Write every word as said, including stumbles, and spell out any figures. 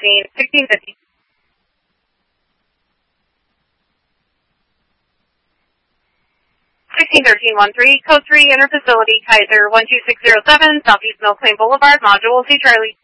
Main, sixteen fifty. sixteen thirteen one three, code three, interfacility, Kaiser one two six zero seven, Southeast Mill Plain Boulevard, Module C Charlie.